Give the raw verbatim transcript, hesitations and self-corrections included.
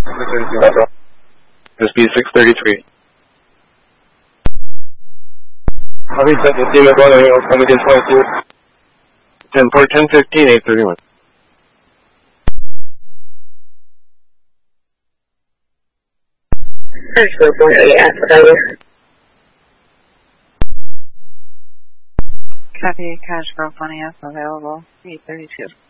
S P six thirty-three. Copy, set the team at one, I'll come against twenty-two. ten four, ten fifteen, eight thirty-one. Asheville point eight, Aphrodite. Copy, Cash Grove, Funny F, available, eight thirty-two.